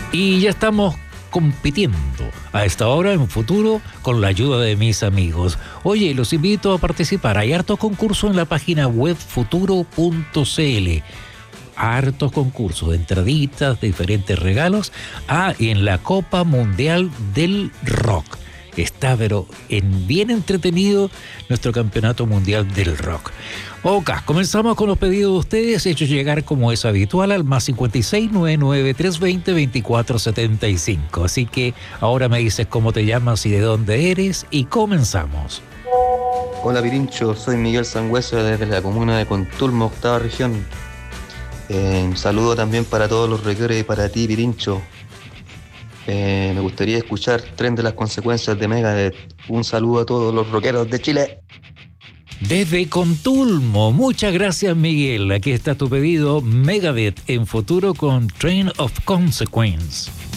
Y ya estamos compitiendo a esta hora en Futuro con la ayuda de mis amigos. Oye, los invito a participar. Hay hartos concursos en la página web futuro.cl. Hartos concursos, entraditas, diferentes regalos. Y en la Copa Mundial del Rock. Está, pero bien entretenido nuestro campeonato mundial del rock. Ok, comenzamos con los pedidos de ustedes, hechos llegar como es habitual al más 56993202475. Así que ahora me dices cómo te llamas y de dónde eres y comenzamos. Hola Pirincho, soy Miguel Sangüesa desde la comuna de Contulmo, octava región. Un saludo también para todos los rockers y para ti, Pirincho. Me gustaría escuchar Tren de las Consecuencias de Megadeth. Un saludo a todos los rockeros de Chile. Desde Contulmo, muchas gracias Miguel. Aquí está tu pedido, Megadeth en Futuro con Train of Consequence.